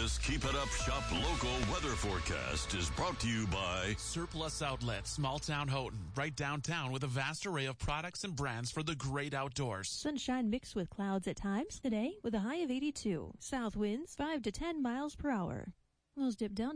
This Keep It Up Shop local weather forecast is brought to you by Surplus Outlet, Small Town Houghton, right downtown with a vast array of products and brands for the great outdoors. Sunshine mixed with clouds at times today with a high of 82. South winds 5 to 10 miles per hour. We'll dip down